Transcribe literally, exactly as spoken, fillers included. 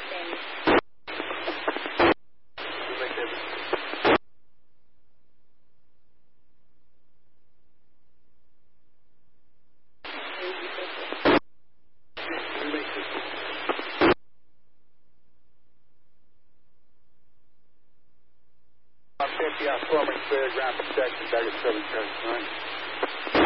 fifty, I'm forming clear, ground protection, target seven, turn,